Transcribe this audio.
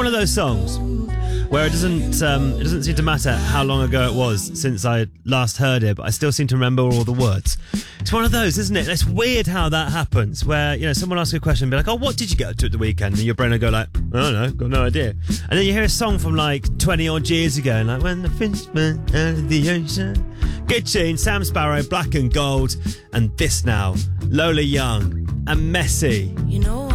one of those songs where it doesn't seem to matter how long ago it was since I last heard it, but I still seem to remember all the words. It's one of those, isn't it? It's weird how that happens, where, you know, someone asks you a question and be like, oh, what did you get up to at the weekend? And your brain will go like, I don't know, got no idea. And then you hear a song from like 20 odd years ago, and like, when the fish went out of the ocean. Good tune, Sam Sparro, Black and Gold, and this now, Lola Young and Messi. You know